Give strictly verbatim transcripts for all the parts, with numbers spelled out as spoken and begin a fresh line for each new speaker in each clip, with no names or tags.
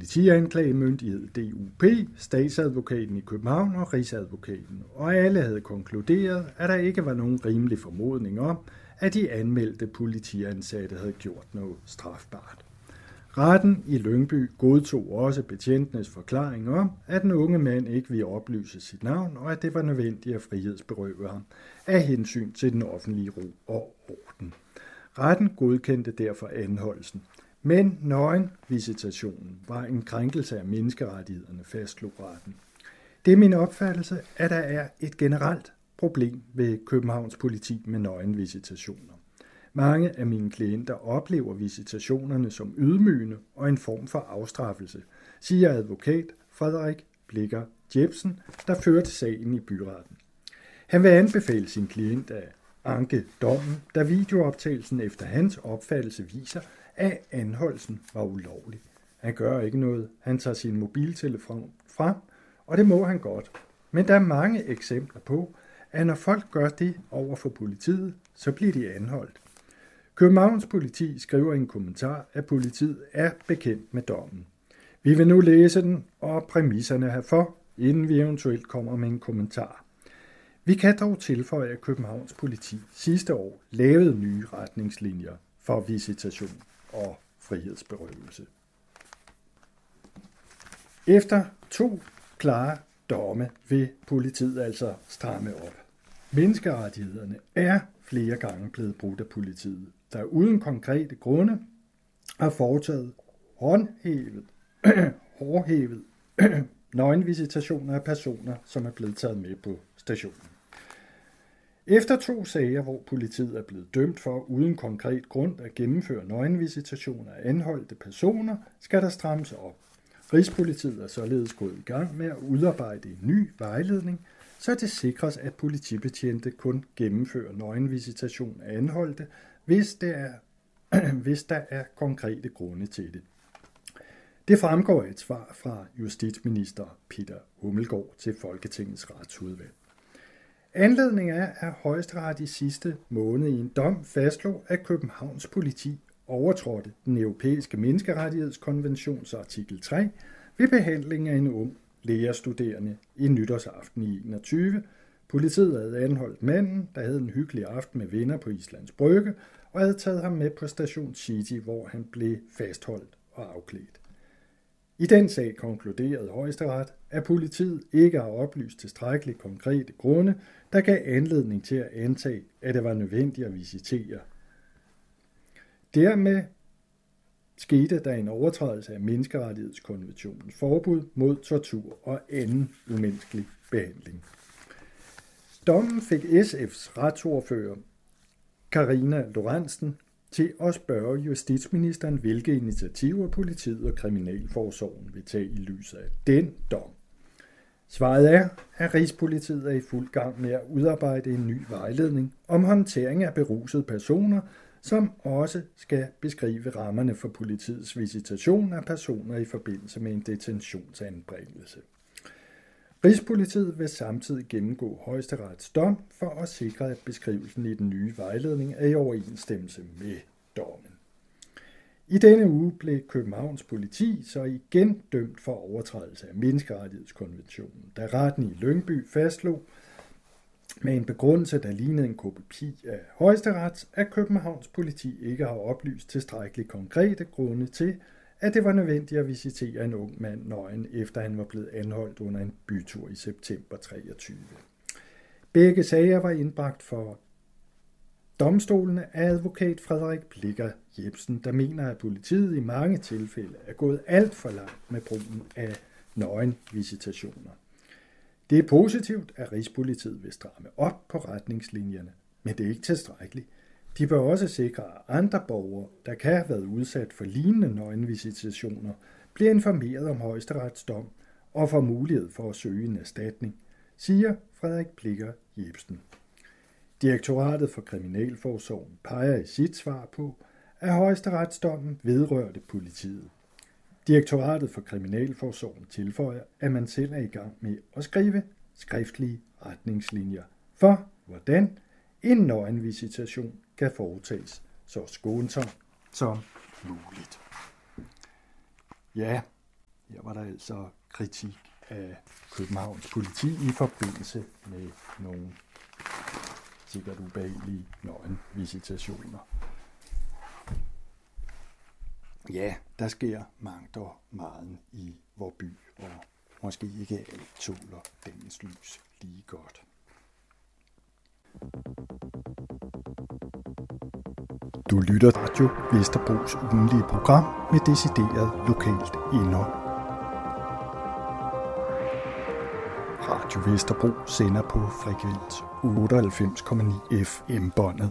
politianklagemyndighed D U P, statsadvokaten i København og rigsadvokaten, og alle havde konkluderet, at der ikke var nogen rimelig formodning om, at de anmeldte politiansatte havde gjort noget strafbart. Retten i Lyngby godtog også betjentenes forklaring om, at den unge mand ikke ville oplyse sit navn, og at det var nødvendigt at frihedsberøve ham af hensyn til den offentlige ro og orden. Retten godkendte derfor anholdelsen, men nøgenvisitationen var en krænkelse af menneskerettighederne, fastslog retten. Det er min opfattelse, at der er et generelt problem ved Københavns politi med nøgenvisitationer. Mange af mine klienter oplever visitationerne som ydmygende og en form for afstraffelse, siger advokat Frederik Blikker Jepsen, der førte sagen i byretten. Han vil anbefale sin klient at anke dommen, da videooptagelsen efter hans opfattelse viser, at anholdelsen var ulovlig. Han gør ikke noget. Han tager sin mobiltelefon frem, og det må han godt. Men der er mange eksempler på, at når folk gør det over for politiet, så bliver de anholdt. Københavns politi skriver i en kommentar, at politiet er bekendt med dommen. Vi vil nu læse den og præmisserne herfor, inden vi eventuelt kommer med en kommentar. Vi kan dog tilføje, at Københavns politi sidste år lavede nye retningslinjer for visitation og frihedsberøvelse. Efter to klare domme vil politiet altså stramme op. Menneskerettighederne er flere gange blevet brudt af politiet, der uden konkrete grunde har foretaget håndhævet, hårdhævet nøgenvisitationer af personer, som er blevet taget med på stationen. Efter to sager, hvor politiet er blevet dømt for uden konkret grund at gennemføre nøgenvisitationer af anholdte personer, skal der strammes op. Rigspolitiet er således gået i gang med at udarbejde en ny vejledning, så det sikres, at politibetjente kun gennemfører nøgenvisitation af anholdte, hvis der er, hvis der er konkrete grunde til det. Det fremgår af et svar fra justitsminister Peter Hummelgaard til Folketingets retsudvalg. Anledningen er, at Højesteret i sidste måned i en dom fastslog, at Københavns politi overtrådte den europæiske menneskerettighedskonventions artikel tre ved behandling af en ung lægerstuderende i nytårsaften i enogtyve. Politiet havde anholdt manden, der havde en hyggelig aften med venner på Islands Brygge, og havde taget ham med på station City, hvor han blev fastholdt og afklædt. I den sag konkluderede Højesteret, at politiet ikke har oplyst tilstrækkeligt konkrete grunde, der gav anledning til at antage, at det var nødvendigt at visitere. Dermed skete der en overtrædelse af menneskerettighedskonventionens forbud mod tortur og anden umenneskelig behandling. Dommen fik S F's retsordfører Karina Lorentzen til at spørge justitsministeren, hvilke initiativer politiet og kriminalforsorgen vil tage i lyset af den dom. Svaret er, at Rigspolitiet er i fuld gang med at udarbejde en ny vejledning om håndtering af berusede personer, som også skal beskrive rammerne for politiets visitation af personer i forbindelse med en detentionsanbringelse. Rigspolitiet vil samtidig gennemgå Højesterets dom for at sikre, at beskrivelsen i den nye vejledning er i overensstemmelse med dommen. I denne uge blev Københavns politi så igen dømt for overtrædelse af menneskerettighedskonventionen, da retten i Lyngby fastslog med en begrundelse, der lignede en kopi af Højesterets, at Københavns politi ikke har oplyst tilstrækkeligt konkrete grunde til, at det var nødvendigt at visitere en ung mand nøgen, efter han var blevet anholdt under en bytur i september treogtyve. Begge sager var indbragt for domstolene af advokat Frederik Blikker Jepsen, der mener, at politiet i mange tilfælde er gået alt for langt med brugen af nøgenvisitationer. Det er positivt, at Rigspolitiet vil stramme op på retningslinjerne, men det er ikke tilstrækkeligt. De bør også sikre, at andre borgere, der kan have været udsat for lignende nøgenvisitationer, bliver informeret om Højesterets dom og får mulighed for at søge en erstatning, siger Frederik Blikker Jepsen. Direktoratet for Kriminalforsorgen peger i sit svar på, at Højesteretsdommen vedrørte politiet. Direktoratet for Kriminalforsorgen tilføjer, at man selv er i gang med at skrive skriftlige retningslinjer for, hvordan en nøgenvisitation kan foretages så skånsomt som muligt. Ja, Her var der altså kritik af Københavns politi i forbindelse med nogle sikkert ubehagelige nøgenvisitationer. Ja, der sker mangt og meget i vor by, og måske ikke alt tåler dagens lys lige godt. Du lytter til Radio Vesterbros ugenlige program med decideret lokalt indhold. Radio Vesterbro sender på frekvens otteoghalvfems komma ni F M-båndet.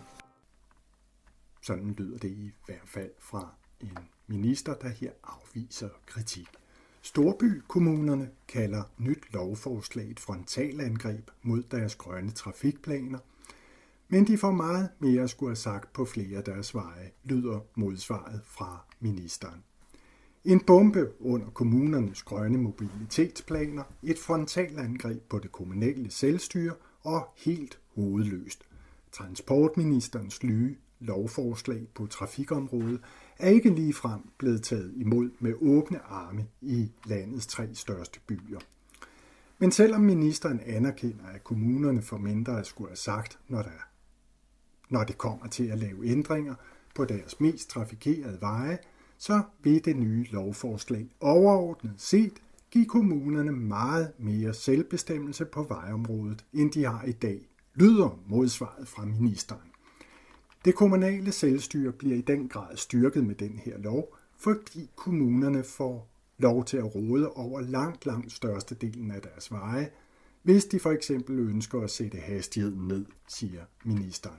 Sådan lyder det i hvert fald fra en minister, der her afviser kritik. Storbykommunerne kalder nyt lovforslag et frontalangreb mod deres grønne trafikplaner, men de får meget mere at skulle have sagt på flere af deres veje, lyder modsvaret fra ministeren. En bombe under kommunernes grønne mobilitetsplaner, et frontalangreb på det kommunale selvstyre og helt hovedløst. Transportministerens nye lovforslag på trafikområdet er ikke ligefrem blevet taget imod med åbne arme i landets tre største byer. Men selvom ministeren anerkender, at kommunerne får mindre at skulle have sagt, når, der, når det kommer til at lave ændringer på deres mest trafikerede veje, så vil det nye lovforslag overordnet set give kommunerne meget mere selvbestemmelse på vejområdet, end de har i dag, lyder modsvaret fra ministeren. Det kommunale selvstyre bliver i den grad styrket med den her lov, fordi kommunerne får lov til at råde over langt, langt størstedelen af deres veje, hvis de for eksempel ønsker at sætte hastigheden ned, siger ministeren.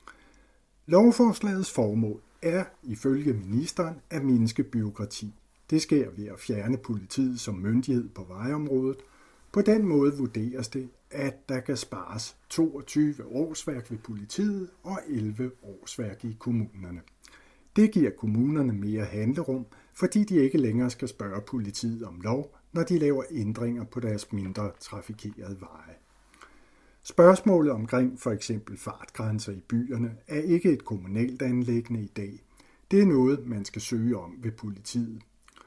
Lovforslagets formål er ifølge ministeren at mindske bureaukrati. Det sker ved at fjerne politiet som myndighed på vejområdet. På den måde vurderes det, at der kan spares toogtyve årsværk ved politiet og elleve årsværk i kommunerne. Det giver kommunerne mere handlerum, fordi de ikke længere skal spørge politiet om lov, når de laver ændringer på deres mindre trafikerede veje. Spørgsmålet omkring for eksempel fartgrænser i byerne er ikke et kommunalt anliggende i dag. Det er noget, man skal søge om ved politiet.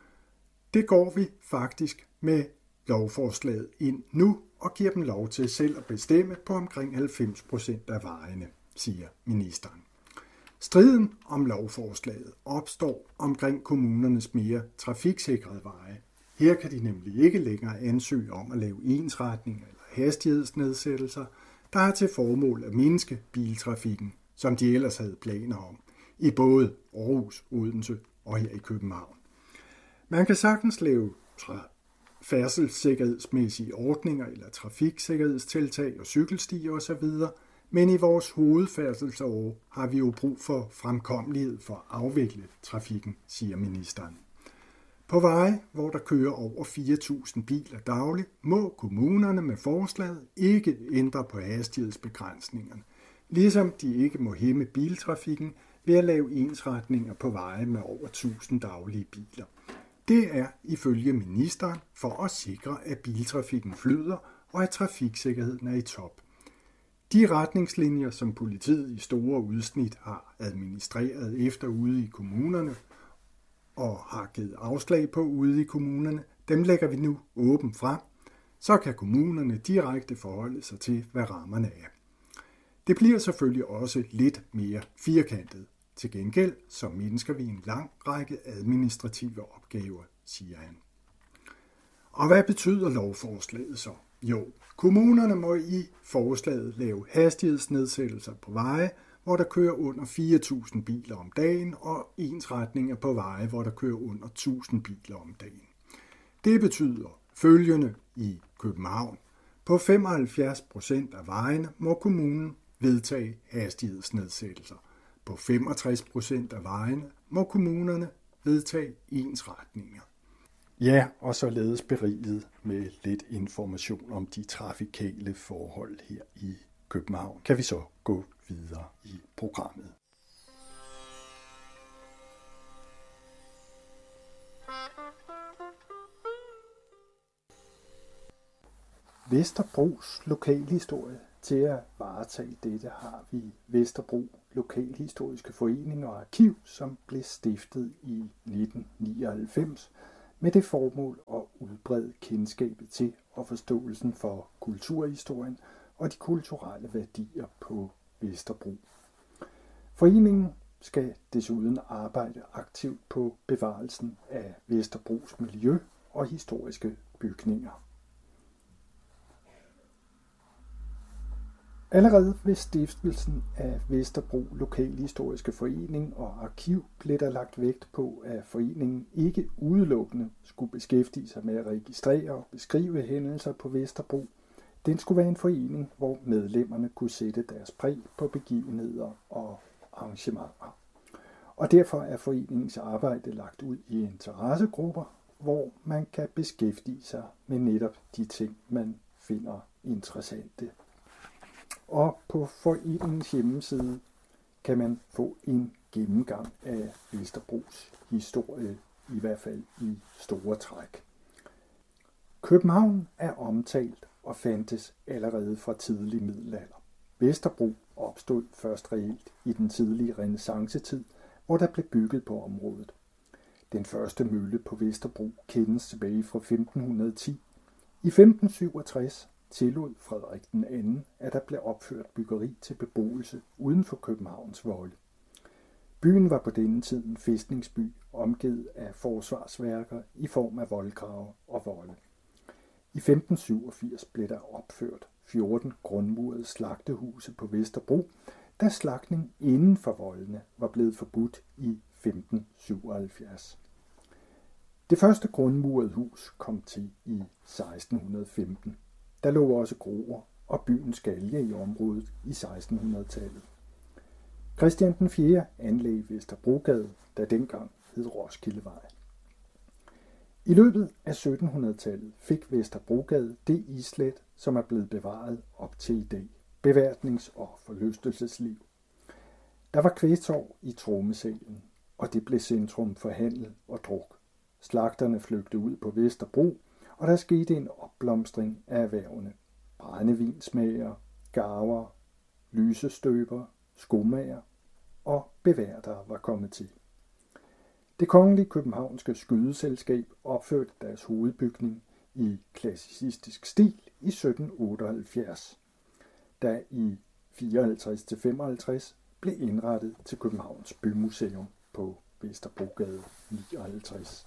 Det går vi faktisk med lovforslaget ind nu og giver dem lov til selv at bestemme på omkring halvfems procent af vejene, siger ministeren. Striden om lovforslaget opstår omkring kommunernes mere trafiksikrede veje. Her kan de nemlig ikke længere ansøge om at lave ensretninger eller hastighedsnedsættelser, der har til formål at mindske biltrafikken, som de ellers havde planer om, i både Aarhus, Odense og her i København. Man kan sagtens lave færdselssikkerhedsmæssige ordninger eller trafiksikkerhedstiltag og cykelstier osv., men i vores hovedfærdselsår har vi jo brug for fremkommelighed for at afvikle trafikken, siger ministeren. På veje, hvor der kører over fire tusind biler dagligt, må kommunerne med forslaget ikke ændre på hastighedsbegrænsningerne, ligesom de ikke må hæmme biltrafikken ved at lave ensretninger på veje med over tusind daglige biler. Det er ifølge ministeren for at sikre, at biltrafikken flyder og at trafiksikkerheden er i top. De retningslinjer, som politiet i store udsnit har administreret efter ude i kommunerne og har givet afslag på ude i kommunerne, dem lægger vi nu åbent frem, så kan kommunerne direkte forholde sig til, hvad rammerne er. Det bliver selvfølgelig også lidt mere firkantet. Til gengæld så mindsker vi en lang række administrative opgaver, siger han. Og hvad betyder lovforslaget så? Jo, kommunerne må i forslaget lave hastighedsnedsættelser på veje, hvor der kører under fire tusind biler om dagen, og ensretninger på veje, hvor der kører under tusind biler om dagen. Det betyder følgende i København. På femoghalvfjerds procent af vejene må kommunen vedtage hastighedsnedsættelser. På femogtres procent af vejene må kommunerne vedtage ensretninger. Ja, og således beriget med lidt information om de trafikale forhold her i København, kan vi så gå videre i programmet. Vesterbros lokalhistorie. Til at varetage dette har vi Vesterbro Lokalhistoriske Forening og Arkiv, som blev stiftet i nitten nioghalvfems med det formål at udbrede kendskabet til og forståelsen for kulturhistorien og de kulturelle værdier på Vesterbro. Foreningen skal desuden arbejde aktivt på bevarelsen af Vesterbros miljø og historiske bygninger. Allerede ved stiftelsen af Vesterbro Lokalhistoriske Forening og Arkiv blev der lagt vægt på, at foreningen ikke udelukkende skulle beskæftige sig med at registrere og beskrive hændelser på Vesterbro. Den skulle være en forening, hvor medlemmerne kunne sætte deres præg på begivenheder og arrangementer. Og derfor er foreningens arbejde lagt ud i interessegrupper, hvor man kan beskæftige sig med netop de ting, man finder interessante. Og på foreningens hjemmeside kan man få en gennemgang af Vesterbros historie, i hvert fald i store træk. København er omtalt og fandtes allerede fra tidlig middelalder. Vesterbro opstod først reelt i den tidlige renæssancetid, hvor der blev bygget på området. Den første mølle på Vesterbro kendes tilbage fra femten hundrede og ti. I femten syvogtres tillod Frederik den anden, at der blev opført byggeri til beboelse uden for Københavns volde. Byen var på denne tid en fæstningsby, omgivet af forsvarsværker i form af voldgrave og volde. I femten syvogfirs blev der opført fjorten grundmurede slagtehuse på Vesterbro, da slagtning inden for voldene var blevet forbudt i femten syvoghalvfjerds. Det første grundmurede hus kom til i seksten femten. Der lå også groer og byen Skalje i området i sekstenhundredetallet. Christian den fjerde anlagde Vesterbrogade, der dengang hed Roskildevej. I løbet af syttenhundredetallet fik Vesterbrogade det islet, som er blevet bevaret op til i dag, beværtnings- og forlystelsesliv. Der var kvægtorv i Trommesalen, og det blev centrum for handel og druk. Slagterne flygtede ud på Vesterbro, og der skete en opblomstring af erhvervene. Brændevinsmager, garver, lysestøber, skomager og beværtere var kommet til. Det kongelige københavnske skydeselskab opførte deres hovedbygning i klassicistisk stil i sytten otteoghalvfjerds, der i fireoghalvtreds til femoghalvtreds blev indrettet til Københavns Bymuseum på Vesterbrogade nioghalvtreds.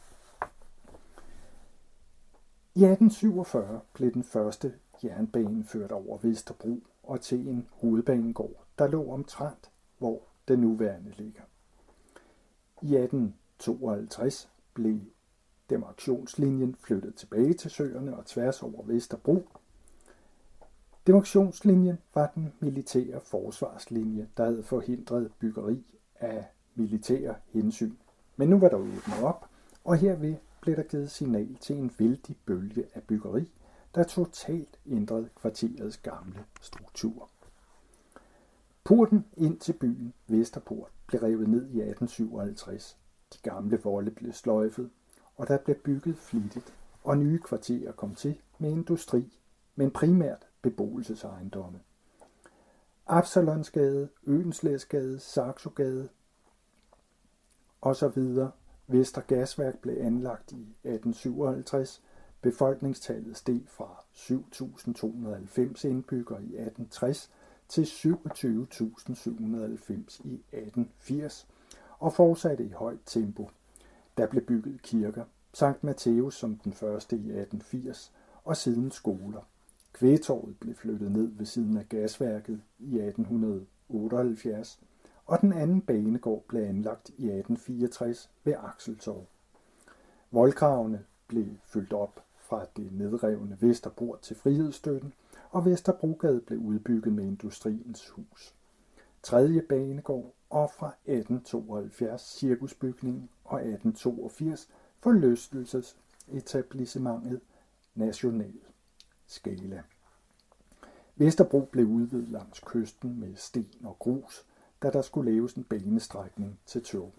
I atten syvogfyrre blev den første jernbane ført over Vesterbro og til en hovedbanegård, der lå omtrent, hvor den nuværende ligger. I atten tooghalvtreds blev demarkationslinjen flyttet tilbage til søerne og tværs over Vesterbro. Demarkationslinjen var den militære forsvarslinje, der havde forhindret byggeri af militære hensyn. Men nu var der åbnet op, og herved blev der givet signal til en vældig bølge af byggeri, der totalt ændrede kvarterets gamle struktur. Porten ind til byen, Vesterport, blev revet ned i atten syvoghalvtreds. De gamle volde blev sløjfet, og der blev bygget flittigt, og nye kvarterer kom til med industri, men primært beboelsesejendomme. Absalonsgade, Øenslæsgade, Saxogade osv. Vester Gasværk blev anlagt i atten syvoghalvtreds. Befolkningstallet steg fra syv tusind to hundrede og halvfems indbyggere i atten tres til syvogtyve tusind syv hundrede og halvfems i atten firs og fortsatte i højt tempo. Der blev bygget kirker, Sankt Matthæus som den første i atten firs og siden skoler. Kvægtorvet blev flyttet ned ved siden af gasværket i atten otteoghalvfjerds, og den anden banegård blev anlagt i atten fireogtres ved Akseltorv. Voldgravene blev fyldt op fra det nedrevne Vesterbro til Frihedsstøtten, og Vesterbrogade blev udbygget med Industriens Hus. Tredje banegård og fra atten tooghalvfjerds cirkusbygningen og atten toogfirs forlystelsesetablissementet National Scala. Vesterbro blev udvidet langs kysten med sten og grus, da der skulle laves en banestrækning til tog.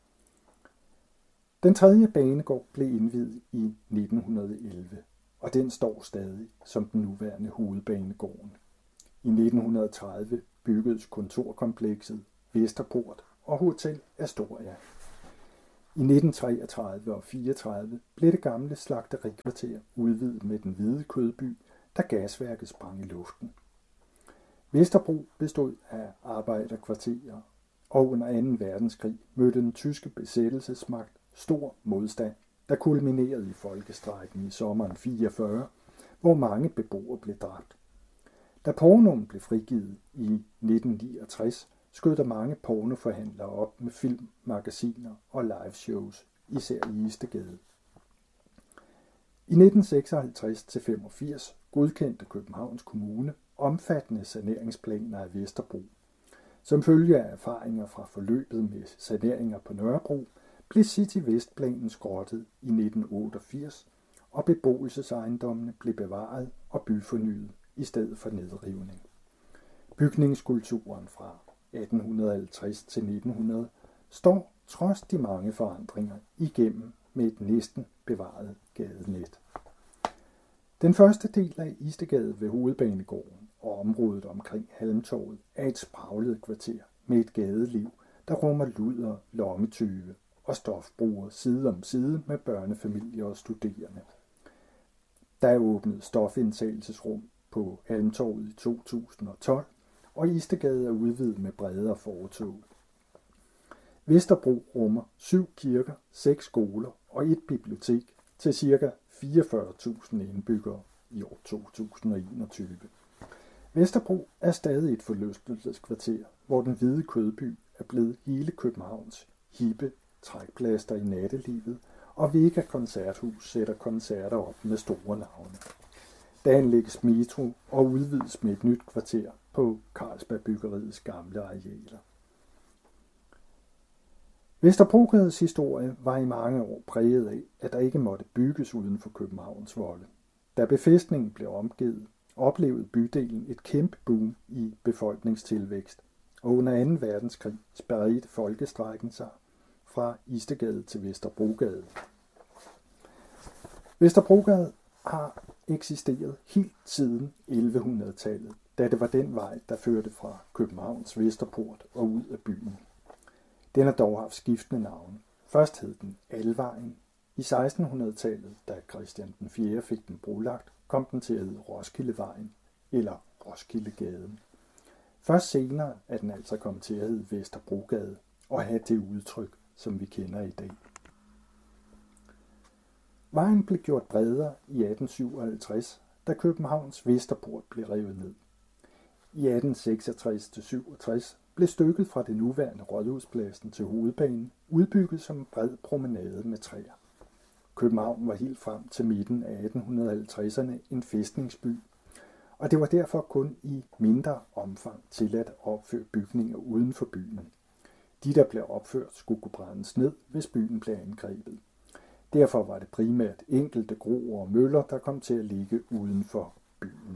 Den tredje banegård blev indviet i nitten elleve, og den står stadig som den nuværende hovedbanegården. I nitten tredive byggedes kontorkomplekset Vesterport og Hotel Astoria. I nitten treogtredive og fireogtredive blev det gamle slagterikvarter udvidet med den hvide kødby, da gasværket sprang i luften. Vesterbro bestod af arbejderkvarterer, og under anden verdenskrig mødte den tyske besættelsesmagt stor modstand, der kulminerede i folkestrejken i sommeren fireogfyrre, hvor mange beboere blev dræbt. Da pornoen blev frigivet i nitten niogtres, skød der mange pornoforhandlere op med film, magasiner og liveshows, især i Istegade. I nitten seksoghalvtreds til femogfirs godkendte Københavns Kommune omfattende saneringsplaner af Vesterbro. Som følge af erfaringer fra forløbet med saneringer på Nørrebro, blev City Vest-planen skrottet i nitten otteogfirs, og beboelsesejendommene blev bevaret og byfornyet i stedet for nedrivning. Bygningskulturen fra atten halvtreds til nitten hundrede står trods de mange forandringer igennem med et næsten bevaret gadenet. Den første del af Istegade ved Hovedbanegården og området omkring Halmtorvet er et spraglet kvarter med et gadeliv, der rummer luder, lommetyve og stofbrugere side om side med børnefamilier og studerende. Der er åbnet stofindtagelsesrum på Halmtorvet i to tusind og tolv, og Istegade er udvidet med bredere fortog. Vesterbro rummer syv kirker, seks skoler og et bibliotek til ca. fireogfyrre tusind indbyggere i år to tusind og enogtyve. Vesterbro er stadig et forlystelseskvarter, hvor den hvide kødby er blevet hele Københavns hippe trækplaster i nattelivet, og Vega Koncerthus sætter koncerter op med store navne. Der anlægges metro og udvides med et nyt kvarter på Carlsbergbyggeriets gamle arealer. Vesterbrogades historie var i mange år præget af, at der ikke måtte bygges uden for Københavns volde. Da befæstningen blev omgivet, oplevede bydelen et kæmpe boom i befolkningstilvækst, og under anden verdenskrig spredte folkestrejken sig fra Istegade til Vesterbrogade. Vesterbrogade har eksisteret helt siden elleve hundrede-tallet, da det var den vej, der førte fra Københavns Vesterport og ud af byen. Den har dog haft skiftende navne. Først hed den Alvejen. I seksten hundrede-tallet, da Christian den fjerde fik den brolagt, kom den til at hedde Roskildevejen eller Roskildegaden. Først senere er den altså kommet til at hedde Vesterbrogade og have det udtryk, som vi kender i dag. Vejen blev gjort bredere i atten syvoghalvtreds, da Københavns Vesterport blev revet ned. I atten seksogtres til syvogtres blev stykket fra det nuværende Rådhuspladsen til Hovedbanen udbygget som en bred promenade med træer. København var helt frem til midten af atten halvtredserne en fæstningsby, og det var derfor kun i mindre omfang tilladt at opføre bygninger uden for byen. De, der blev opført, skulle kunne brændes ned, hvis byen blev angrebet. Derfor var det primært enkelte groer og møller, der kom til at ligge uden for byen.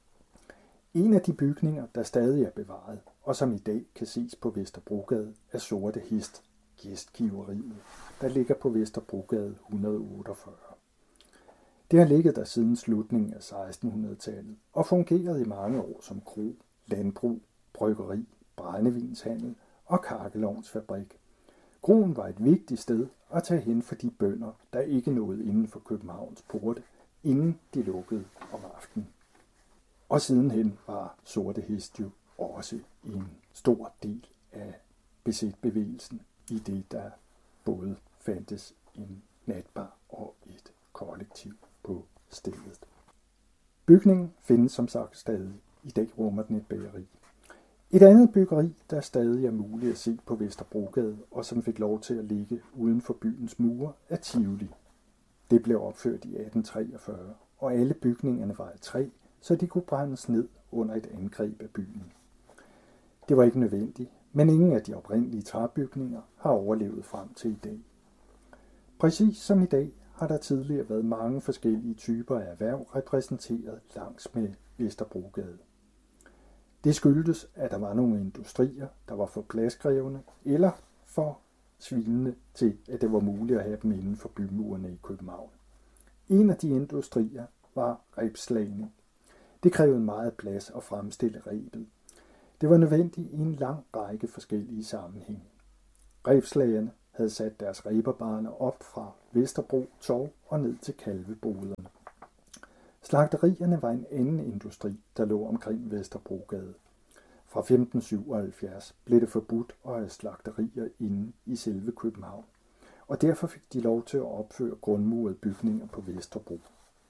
En af de bygninger, der stadig er bevaret, og som i dag kan ses på Vesterbrogade, er Sorte Hest, gæstgiveriet, der ligger på Vesterbrogade et hundrede og otteogfyrre. Det har ligget der siden slutningen af seksten hundrede-tallet og fungeret i mange år som kro, landbrug, bryggeri, brændevinshandel og kakkelovnsfabrik. Kroen var et vigtigt sted at tage hen for de bønder, der ikke nåede inden for Københavns porte, inden de lukkede om aftenen. Og sidenhen var Sorte Hest jo også en stor del af B Z-bevægelsen, i det der både fandtes en natbar og et kollektiv på stedet. Bygningen findes som sagt stadig. I dag rummer den et bageri. Et andet byggeri, der stadig er muligt at se på Vesterbrogade, og som fik lov til at ligge uden for byens mure, er Tivoli. Det blev opført i atten treogfyrre, og alle bygningerne var af træ, så de kunne brændes ned under et angreb af byen. Det var ikke nødvendigt, men ingen af de oprindelige træbygninger har overlevet frem til i dag. Præcis som i dag har der tidligere været mange forskellige typer af erhverv repræsenteret langs med Vesterbrogade. Det skyldtes, at der var nogle industrier, der var for pladskrævende eller for svinende til, at det var muligt at have dem inden for bymurene i København. En af de industrier var rebslagning. Det krævede meget plads at fremstille rebet. Det var nødvendigt i en lang række forskellige sammenhænge. Rebslagerne havde sat deres reberbaner op fra Vesterbro Torv og ned til kalveboderne. Slagterierne var en anden industri, der lå omkring Vesterbrogade. Fra femten syvoghalvfjerds blev det forbudt at have slagterier inde i selve København, og derfor fik de lov til at opføre grundmurede bygninger på Vesterbro.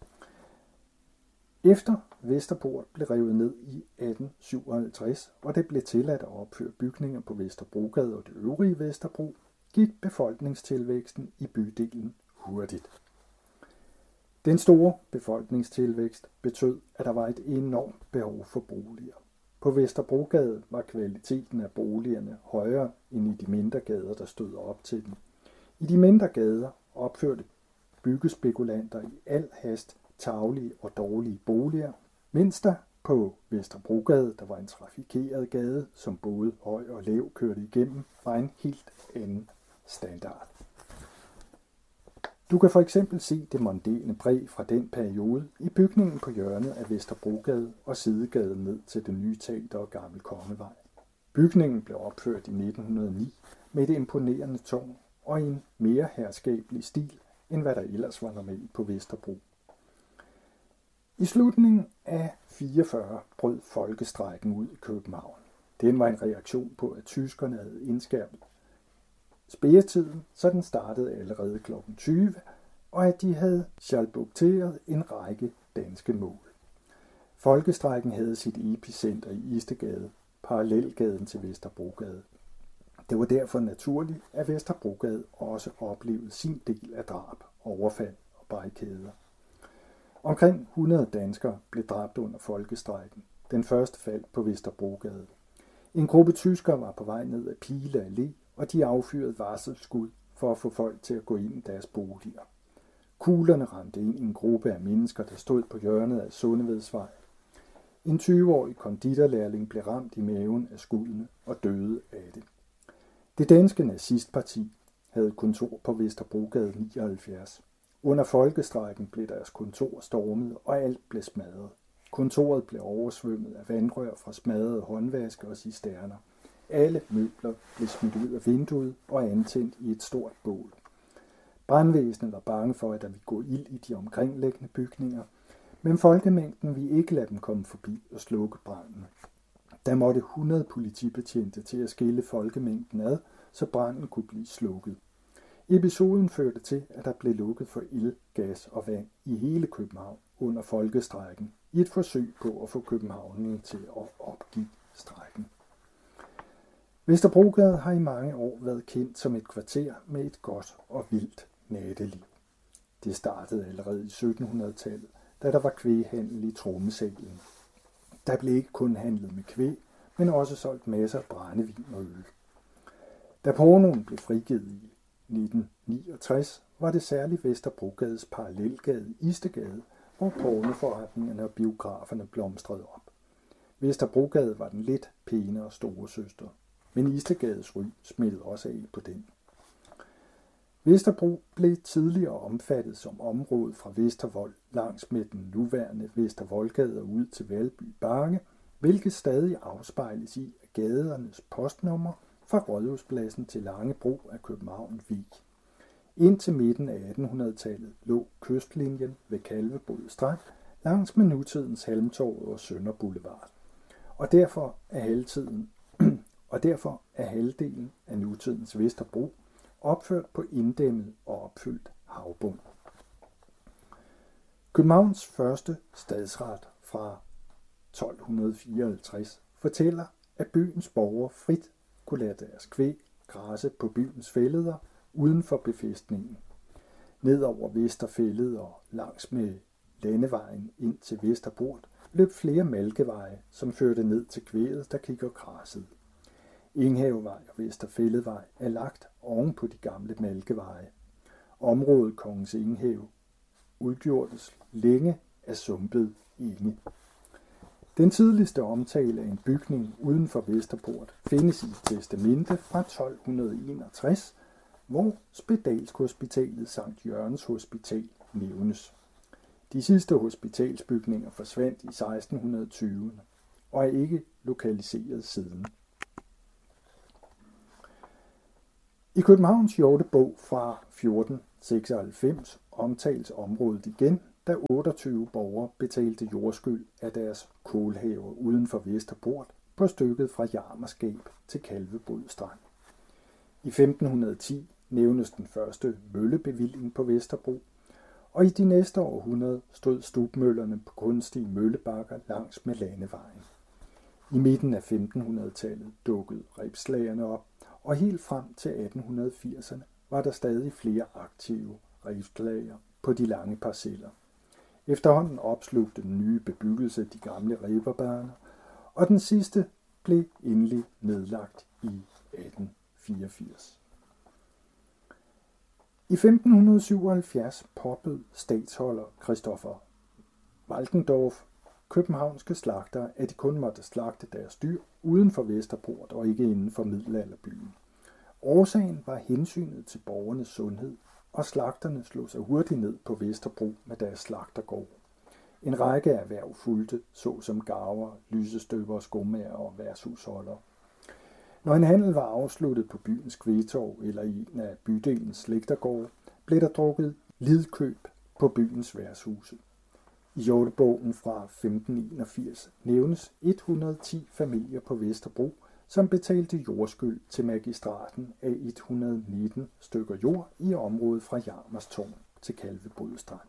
Efter Vesterport blev revet ned i atten syvoghalvtreds, og det blev tilladt at opføre bygninger på Vesterbrogade og det øvrige Vesterbro, gik befolkningstilvæksten i bydelen hurtigt. Den store befolkningstilvækst betød, at der var et enormt behov for boliger. På Vesterbrogade var kvaliteten af boligerne højere end i de mindre gader, der stod op til dem. I de mindre gader opførte byggespekulanter i al hast tarvelige og dårlige boliger, mens der på Vesterbrogade, der var en trafikeret gade, som både høj og lav kørte igennem, var en helt anden standard. Du kan for eksempel se det mondæne præg fra den periode i bygningen på hjørnet af Vesterbrogade og sidegaden ned til det nye teater og Gammel Kongevej. Bygningen blev opført i nitten hundrede og ni med et imponerende tårn og i en mere herskabelig stil, end hvad der ellers var normalt på Vesterbro. I slutningen af fireogfyrre brød folkestrejken ud i København. Den var en reaktion på, at tyskerne havde indskærpet spærretiden, så den startede allerede klokken tyve, og at de havde schalbukteret en række danske mål. Folkestrejken havde sit epicenter i Istedgade, parallelgaden til Vesterbrogade. Det var derfor naturligt, at Vesterbrogade også oplevede sin del af drab, overfald og barrikader. Omkring hundrede danskere blev dræbt under folkestrejken. Den første faldt på Vesterbrogade. En gruppe tyskere var på vej ned ad Pile Allé, og de affyrede varselsskud for at få folk til at gå ind i deres boliger. Kuglerne ramte ind i en gruppe af mennesker, der stod på hjørnet af Sundevedsvej. En tyve-årig konditorlærling blev ramt i maven af skuddene og døde af det. Det danske nazistparti havde kontor på Vesterbrogade nioghalvfjerds. Under folkestrejken blev deres kontor stormet, og alt blev smadret. Kontoret blev oversvømmet af vandrør fra smadrede håndvaske og cisterner. Alle møbler blev smidt ud af vinduet og antændt i et stort bål. Brandvæsenet var bange for, at der ville gå ild i de omkringliggende bygninger, men folkemængden ville ikke lade dem komme forbi og slukke branden. Der måtte hundrede politibetjente til at skille folkemængden ad, så branden kunne blive slukket. Episoden førte til, at der blev lukket for ild, gas og vand i hele København under folkestrejken, i et forsøg på at få københavnerne til at opgive strejken. Vesterbrogade har i mange år været kendt som et kvarter med et godt og vildt natteliv. Det startede allerede i syttenhundredetallet, da der var kvæghandel i Trommesalen. Der blev ikke kun handlet med kvæg, men også solgt masser af brændevin og øl. Da pornoen blev frigivet i nitten niogtres, var det særligt Vesterbrogades parallelgade Istedgade, hvor pornoforretningerne og biograferne blomstrede op. Vesterbrogade var den lidt pænere store søster, men Istedgades ry smittede også af på den. Vesterbro blev tidligere omfattet som område fra Vestervold langs med den nuværende Vestervoldgade og ud til Valby Bakke, hvilket stadig afspejles i at gadernes postnummer fra Rådhuspladsen til Langebro af København Vig. Indtil midten af attenhundredetallet lå kystlinjen ved Kalvebod Strand langs med nutidens Halmtorvet og Sønder Boulevard, og derfor er halvtiden og derfor er halvdelen af nutidens Vesterbro opført på inddæmmet og opfyldt havbund. Københavns første stadsret fra tolv fireoghalvtreds fortæller, at byens borgere frit kunne lade deres kvæg græsse på byens fælleder uden for befæstningen. Ned over Vesterfællet og langs med landevejen ind til Vesterport løb flere malkeveje, som førte ned til kvæget, der gik og græssede. Enghavevej og Vesterfælledvej er lagt oven på de gamle malkeveje. Området Kongens Enghave udgjortes længe af sumpet enge. Den tidligste omtale af en bygning uden for Vesterport findes i et testamente fra tolv enogtres, hvor Spedalskhospitalet Sankt Jørgens Hospital nævnes. De sidste hospitalsbygninger forsvandt i seksten tyverne og er ikke lokaliseret siden. I Københavns Hjortebog fra fjorten seksoghalvfems omtales området igen, da otteogtyve borgere betalte jordskyld af deres kålhaver uden for Vesterport på stykket fra Jarmerskab til Kalvebod Strand. I femten ti nævnes den første møllebevilling på Vesterbro, og i de næste århundreder stod stubmøllerne på kunstige møllebakker langs med landevejen. I midten af femtenhundredetallet dukkede rebslagerne op, og helt frem til atten firserne var der stadig flere aktive rebslager på de lange parceller. Efterhånden opslugte den nye bebyggelse de gamle reberbaner, og den sidste blev endelig nedlagt i atten fireogfirs. I femten syvoghalvfjerds påbød statsholder Christopher Walkendorf københavnske slagtere, at de kun måtte slagte deres dyr uden for Vesterport og ikke inden for middelalderbyen. Årsagen var hensynet til borgernes sundhed, og slagterne slog sig hurtigt ned på Vesterbro med deres slagtergård. En række erhverv fulgte, såsom garver, lysestøbere, skomager og værtshusholdere. Når en handel var afsluttet på byens kvægtorv eller i en af bydelens slægtergårde, blev der drukket lidkøb på byens værtshuse. I Hjortebogen fra femten enogfirs nævnes et hundrede og ti familier på Vesterbro, som betalte jordskyld til magistraten af et hundrede og nitten stykker jord i området fra Jarmerstårn til Kalvebod Strand.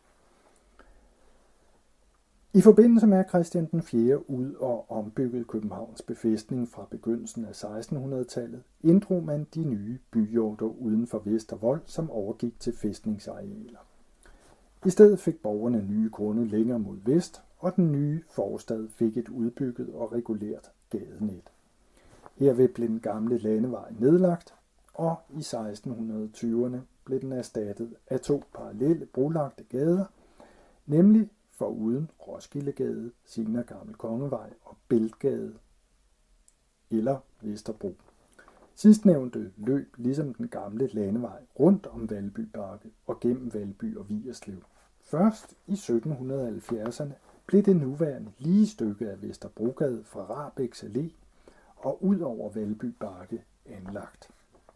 I forbindelse med Christian den fjerde ud og ombyggede Københavns befæstning fra begyndelsen af sekstenhundredetallet, inddrog man de nye byhjorter uden for Vestervold, som overgik til fæstningsarealer. I stedet fik borgerne nye grunde længere mod vest, og den nye forstad fik et udbygget og regulært gadenet. Herved blev den gamle landevej nedlagt, og i seksten tyverne blev den erstattet af to parallelle brolagte gader, nemlig foruden Roskildegade, senere Gammel Kongevej og Bæltgade eller Vesterbro. Sidstnævnte løb ligesom den gamle landevej rundt om Valby Bakke og gennem Valby og Vigerslev. Først i sytten halvfjerdserne blev det nuværende lige stykke af Vesterbrogade fra Rahbeks Allé og ud over Valby Bakke anlagt.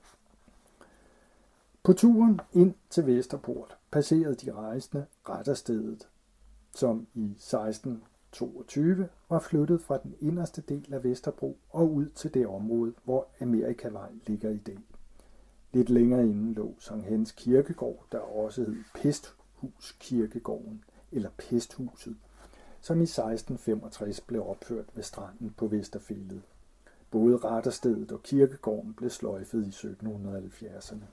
På turen ind til Vesterport passerede de rejsende retterstedet, som i seksten toogtyve var flyttet fra den inderste del af Vesterbro og ud til det område, hvor Amerikavej ligger i dag. Lidt længere inden lå Sankt Hans Kirkegård, der også hed Pesthuskirkegården eller Pesthuset, som i seksten femogtres blev opført ved stranden på Vesterfælled. Både retterstedet og kirkegården blev sløjfet i sytten halvfjerdserne.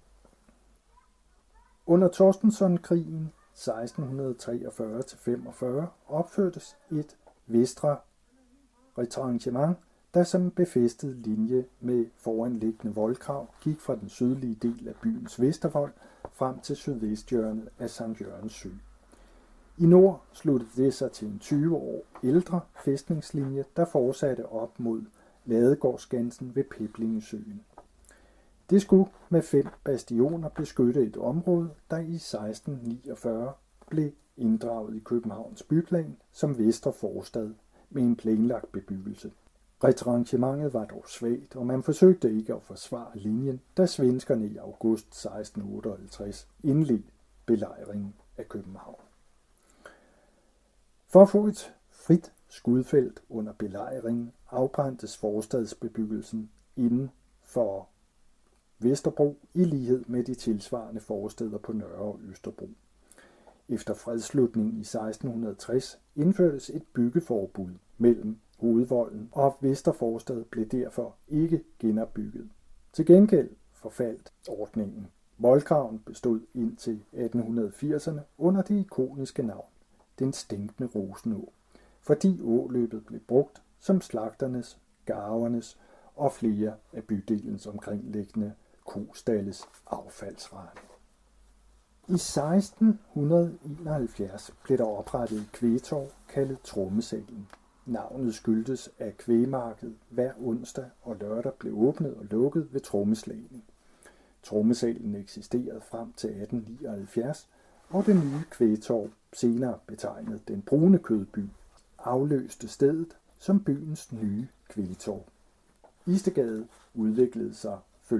Under Torstenson-krigen seksten treogfyrre til femogfyrre opførtes et vestre retranchement, der som befæstet linje med foranliggende voldgrav gik fra den sydlige del af byens Vestervold frem til sydvesthjørnet af Sankt Jørgens Sø. I nord sluttede det sig til en tyve år ældre fæstningslinje, der fortsatte op mod Ladegårdsgansen ved Peblingesøen. Det skulle med fem bastioner beskytte et område, der i seksten niogfyrre blev inddraget i Københavns byplan som Vestre Forstad med en planlagt bebyggelse. Retrangementet var dog svagt, og man forsøgte ikke at forsvare linjen, da svenskerne i august seksten otteoghalvtreds indledte belejringen af København. For at få et frit skudfelt under belejringen afbrændtes forstadsbebyggelsen inden for Vesterbro i lighed med de tilsvarende forstæder på Nørre og Østerbro. Efter fredsslutningen i seksten tres indførtes et byggeforbud mellem Hovedvolden og Vesterforstad blev derfor ikke genopbygget. Til gengæld forfaldt ordningen. Voldgraven bestod indtil atten firserne under det ikoniske navn, den stinkende Rosenå, fordi åløbet blev brugt som slagternes, garvernes og flere af bydelens omkringliggende kostalles affaldsrette. I seksten enoghalvfjerds blev der oprettet et kvægtorv kaldet Trommesalen. Navnet skyldtes, at kvægmarkedet hver onsdag og lørdag blev åbnet og lukket ved trommeslagning. Trommesalen eksisterede frem til atten nioghalvfjerds, og det nye kvægtorv, senere betegnet Den Brune Kødby, afløste stedet som byens nye kvægtorv. Istedgade udviklede sig følgelig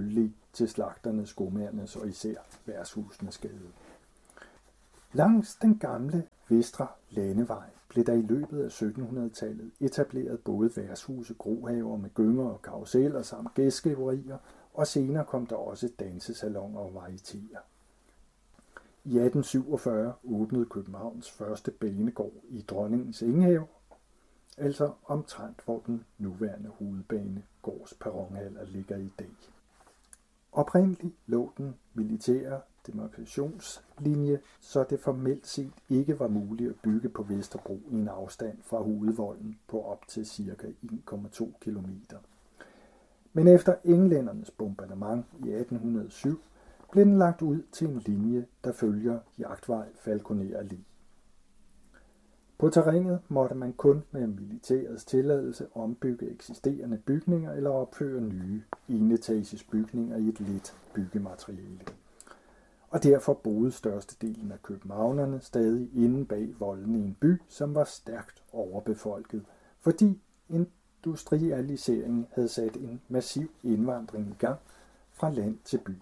til slagternes, skomagernes og især værtshusenes gade. Langs den gamle Vestre Landevej blev der i løbet af syttenhundredetallet etableret både værtshuse, grohaver med gynger og karruseller samt gæstgæverier, og senere kom der også dansesaloner og varietéer. I atten syvogfyrre åbnede Københavns første banegård i Dronningens Enghave, altså omtrent hvor den nuværende hovedbanegårds perronhaller ligger i dag. Oprindeligt lå den militære demarkationslinje, så det formelt set ikke var muligt at bygge på Vesterbro i en afstand fra hovedvolden på op til ca. en komma to kilometer. Men efter englændernes bombardement i atten hundrede og syv blev den lagt ud til en linje, der følger Jagtvej Falconer Allé. På terrænet måtte man kun med militærets tilladelse ombygge eksisterende bygninger eller opføre nye enetages bygninger i et let byggemateriale. Og derfor boede størstedelen af københavnerne stadig inde bag volden i en by, som var stærkt overbefolket, fordi industrialiseringen havde sat en massiv indvandring i gang fra land til by.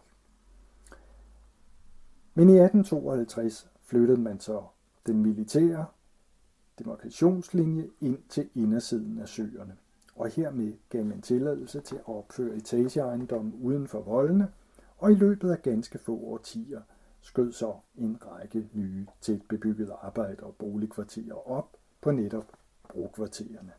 Men i atten tooghalvtreds flyttede man så den militære demarkationslinje ind til indersiden af søerne, og hermed gav man tilladelse til at opføre etageejendomme uden for voldene, og i løbet af ganske få årtier skød så en række nye tæt bebyggede arbejder- og boligkvarterer op på netop brokvartererne.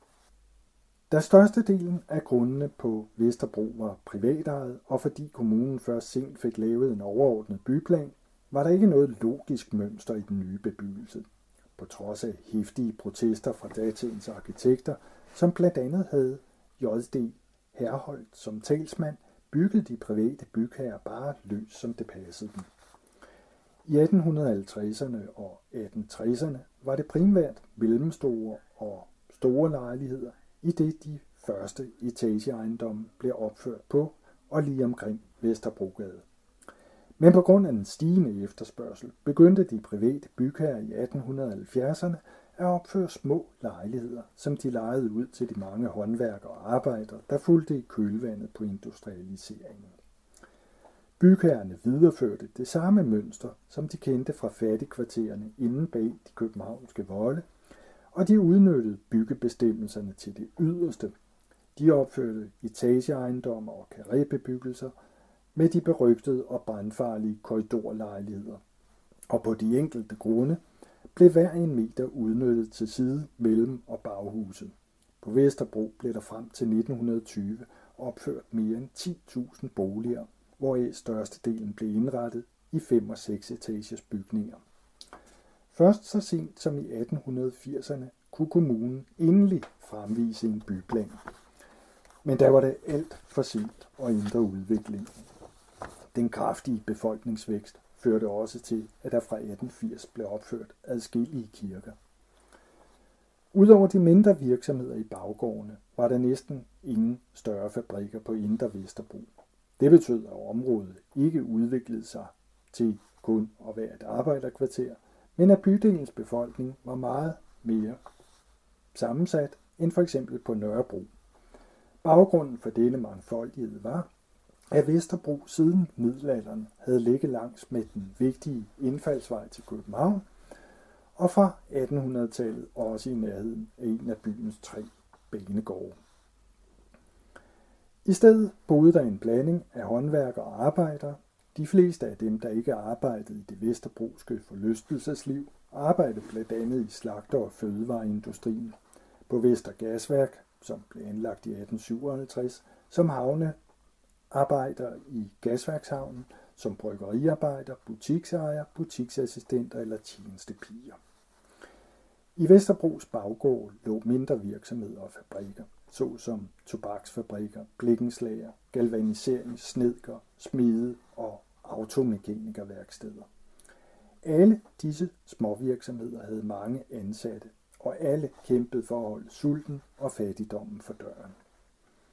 Da størstedelen af grundene på Vesterbro var privatejet, og fordi kommunen først sent fik lavet en overordnet byplan, var der ikke noget logisk mønster i den nye bebyggelse. På trods af heftige protester fra datidens arkitekter, som blandt andet havde J D Herholdt som talsmand, byggede de private bygherrer bare løs, som det passede dem. I atten halvtredserne og atten tresserne var det primært mellemstore og store lejligheder, i det de første etageejendomme blev opført på og lige omkring Vesterbrogade. Men på grund af den stigende efterspørgsel begyndte de private bygherrer i atten halvfjerdserne at opføre små lejligheder, som de lejede ud til de mange håndværkere og arbejdere, der fulgte i kølvandet på industrialiseringen. Bygherrerne videreførte det samme mønster, som de kendte fra fattigkvartererne inden bag de københavnske volde, og de udnyttede byggebestemmelserne til det yderste. De opførte etageejendomme og karrébebyggelser med de berygtede og brandfarlige korridorlejligheder. Og på de enkelte grunde blev hver en meter udnyttet til side, mellem og baghuset. På Vesterbro blev der frem til nitten tyve opført mere end ti tusind boliger, hvoraf størstedelen blev indrettet i fem- og seks etagers bygninger. Først så sent som i atten firserne kunne kommunen endelig fremvise en byplan. Men der var det alt for sent at ændre udviklingen. Den kraftige befolkningsvækst førte også til, at der fra atten firs blev opført adskillige kirker. Udover de mindre virksomheder i baggårdene, var der næsten ingen større fabrikker på Indre Vesterbro. Det betød, at området ikke udviklede sig til kun at være et arbejderkvarter, men at bydelens befolkning var meget mere sammensat end for eksempel på Nørrebro. Baggrunden for denne mangfoldighed var, at Vesterbro siden middelalderen havde ligget langs med den vigtige indfaldsvej til København, og fra attenhundredetallet også i nærheden af en af byens tre banegårde. I stedet boede der en blanding af håndværkere og arbejdere. De fleste af dem, der ikke arbejdede i det vesterbroske forlystelsesliv, arbejdede blandt andet i slagter- og fødevareindustrien, på Vester Gasværk, som blev anlagt i atten syvoghalvtreds, som havnearbejder i gasværkshavnen, som bryggeriarbejder, butiksejer, butiksassistenter eller tjenestepiger. I Vesterbros baggård lå mindre virksomheder og fabrikker, såsom tobaksfabrikker, blikkenslager, galvanisering, snedker, smede og automekanikerværksteder. Alle disse småvirksomheder havde mange ansatte, og alle kæmpede for at holde sulten og fattigdommen for døren.